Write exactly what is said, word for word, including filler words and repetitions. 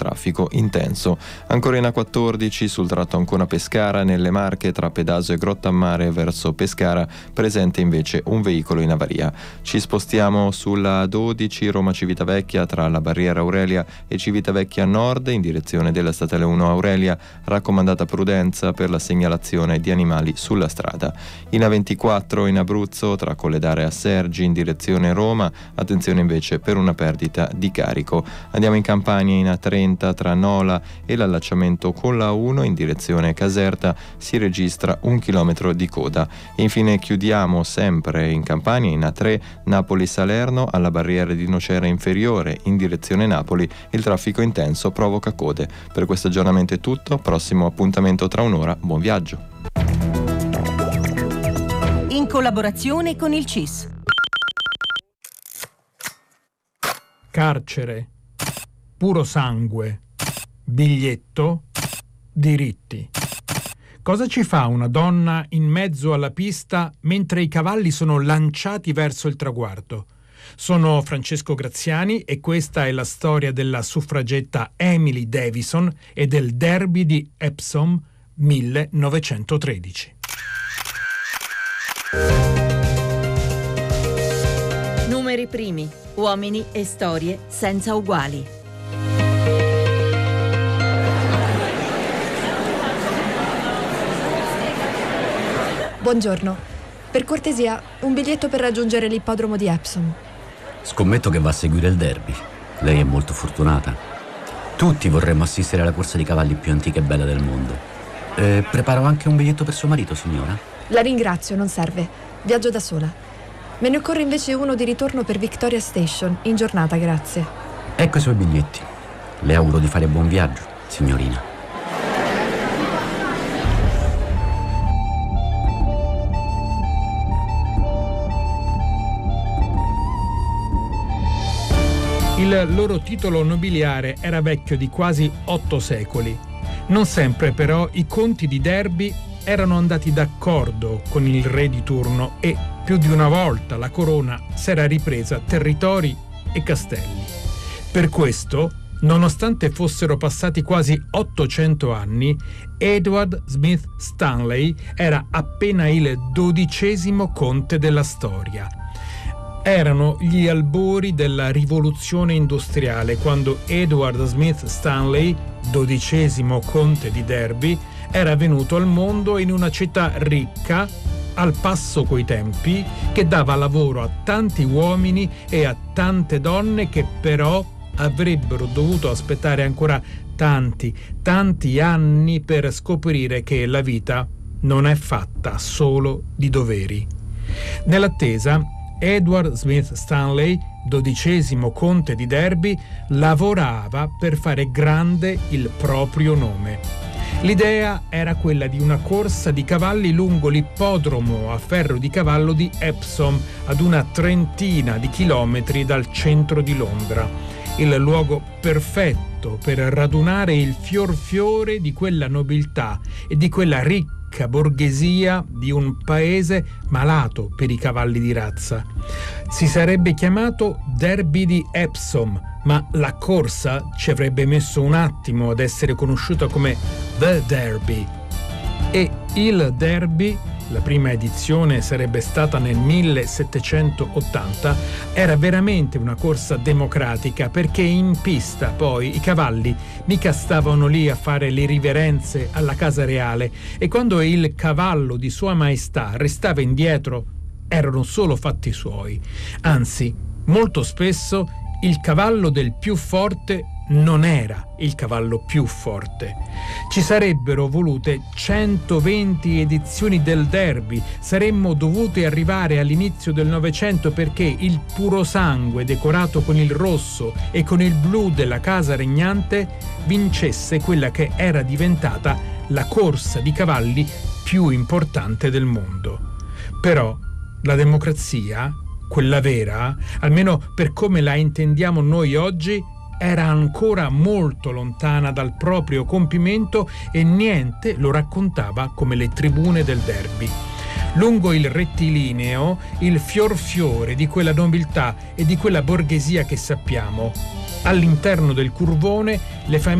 traffico intenso. Ancora in A quattordici sul tratto Ancona-Pescara nelle Marche tra Pedaso e Grottammare verso Pescara, presente invece un veicolo in avaria. Ci spostiamo sulla A dodici Roma-Civitavecchia tra la barriera Aurelia e Civitavecchia Nord in direzione della statale uno Aurelia, raccomandata prudenza per la segnalazione di animali sulla strada. In A ventiquattro in Abruzzo tra Colledare a Sergi in direzione Roma, attenzione invece per una perdita di carico. Andiamo in Campania in A trenta tra Nola e l'allacciamento con la A uno in direzione Caserta, si registra un chilometro di coda. E infine chiudiamo sempre in Campania in A tre Napoli-Salerno alla barriera di Nocera inferiore in direzione Napoli, il traffico intenso provoca code. Per questo aggiornamento è tutto, prossimo appuntamento tra un'ora, buon viaggio. In collaborazione con il C I S. Carcere, puro sangue, biglietto, diritti. Cosa ci fa una donna in mezzo alla pista mentre i cavalli sono lanciati verso il traguardo? Sono Francesco Graziani e questa è la storia della suffragetta Emily Davison e del derby di Epsom millenovecentotredici. Numeri primi, uomini e storie senza uguali. Buongiorno. Per cortesia, un biglietto per raggiungere l'ippodromo di Epsom. Scommetto che va a seguire il derby. Lei è molto fortunata. Tutti vorremmo assistere alla corsa di cavalli più antica e bella del mondo. Eh, preparo anche un biglietto per suo marito, signora? La ringrazio, non serve. Viaggio da sola. Me ne occorre invece uno di ritorno per Victoria Station, in giornata, grazie. Ecco i suoi biglietti. Le auguro di fare buon viaggio, signorina. Il loro titolo nobiliare era vecchio di quasi otto secoli. Non sempre però i conti di Derby erano andati d'accordo con il re di turno e più di una volta la corona s'era ripresa territori e castelli. Per questo, nonostante fossero passati quasi ottocento anni, Edward Smith Stanley era appena il dodicesimo conte della storia. Erano gli albori della rivoluzione industriale quando Edward Smith Stanley, dodicesimo conte di Derby, era venuto al mondo in una città ricca, al passo coi tempi, che dava lavoro a tanti uomini e a tante donne che però avrebbero dovuto aspettare ancora tanti, tanti anni per scoprire che la vita non è fatta solo di doveri. Nell'attesa, Edward Smith Stanley, dodicesimo conte di Derby, lavorava per fare grande il proprio nome. L'idea era quella di una corsa di cavalli lungo l'ippodromo a ferro di cavallo di Epsom, ad una trentina di chilometri dal centro di Londra. Il luogo perfetto per radunare il fior fiore di quella nobiltà e di quella ricca borghesia di un paese malato per i cavalli di razza. Si sarebbe chiamato Derby di Epsom, ma la corsa ci avrebbe messo un attimo ad essere conosciuta come The Derby. E il Derby, la prima edizione sarebbe stata nel millesettecentottanta, era veramente una corsa democratica, perché in pista poi i cavalli mica stavano lì a fare le riverenze alla casa reale, e quando il cavallo di Sua Maestà restava indietro erano solo fatti suoi. Anzi, molto spesso il cavallo del più forte non era il cavallo più forte. Ci sarebbero volute centoventi edizioni del derby, saremmo dovuti arrivare all'inizio del Novecento perché il purosangue decorato con il rosso e con il blu della casa regnante vincesse quella che era diventata la corsa di cavalli più importante del mondo. Però la democrazia, quella vera, almeno per come la intendiamo noi oggi, era ancora molto lontana dal proprio compimento e niente lo raccontava come le tribune del derby. Lungo il rettilineo, il fior fiore di quella nobiltà e di quella borghesia che sappiamo. All'interno del curvone, le famiglie